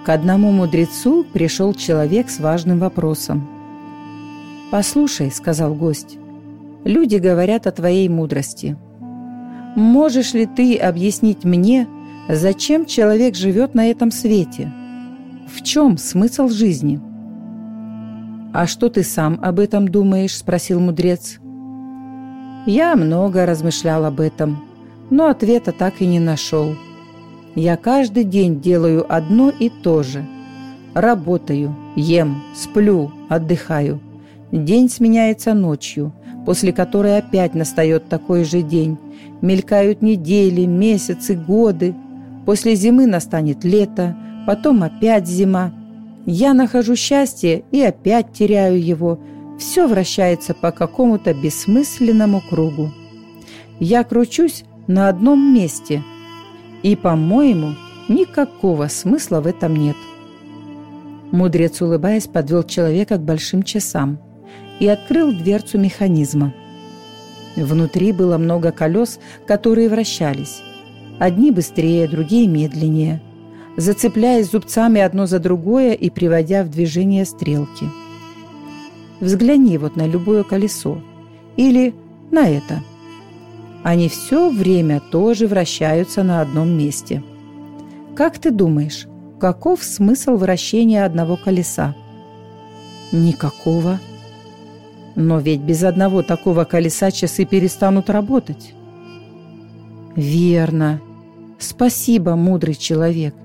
К одному мудрецу пришел человек с важным вопросом. «Послушай, — сказал гость, — люди говорят о твоей мудрости. Можешь ли ты объяснить мне, зачем человек живет на этом свете? В чем смысл жизни?» «А что ты сам об этом думаешь?» — спросил мудрец. «Я много размышлял об этом, но ответа так и не нашел. Я каждый день делаю одно и то же. Работаю, ем, сплю, отдыхаю. День сменяется ночью, после которой опять настает такой же день. Мелькают недели, месяцы, годы. После зимы настанет лето, потом опять зима. Я нахожу счастье и опять теряю его. Все вращается по какому-то бессмысленному кругу. Я кручусь на одном месте. И, по-моему, никакого смысла в этом нет». Мудрец, улыбаясь, подвел человека к большим часам и открыл дверцу механизма. Внутри было много колес, которые вращались. Одни быстрее, другие медленнее, зацепляясь зубцами одно за другое и приводя в движение стрелки. Взгляни вот на любое колесо или на это. Они все время тоже вращаются на одном месте. Как ты думаешь, каков смысл вращения одного колеса? Никакого. Но ведь без одного такого колеса часы перестанут работать. Верно. Спасибо, мудрый человек.